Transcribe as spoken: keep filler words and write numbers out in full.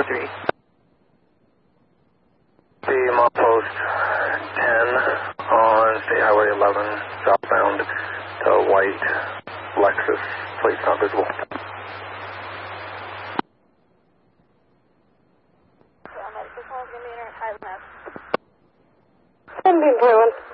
three. The milepost ten on State Highway eleven, southbound to white Lexus, plates not visible. ten being Portland.